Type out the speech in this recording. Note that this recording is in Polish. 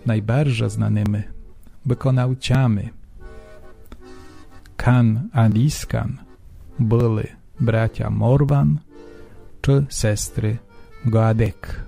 najbardziej znanymi wykonawcami Kan a Diskan byli bracia Morvan czy sestry Goadek.